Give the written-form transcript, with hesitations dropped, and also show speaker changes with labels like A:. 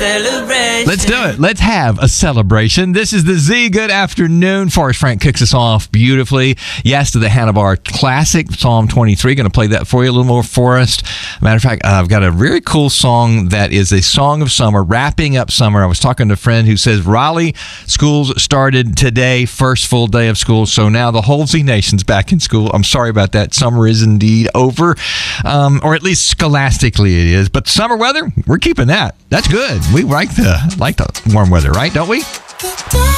A: celebration.
B: Let's do it. Let's have a celebration. This is the Z. Good afternoon. Forrest Frank kicks us off beautifully. Yes to the Hannah Barr classic, Psalm 23. Going to play that for you a little more, Forrest. Matter of fact, I've got a very cool song that is a song of summer, wrapping up summer. I was talking to a friend who says Raleigh schools started today, first full day of school. So now the whole Z Nation's back in school. I'm sorry about that. Summer is indeed over, or at least scholastically it is. But summer weather, we're keeping that. That's good. We like the warm weather, right? Don't we?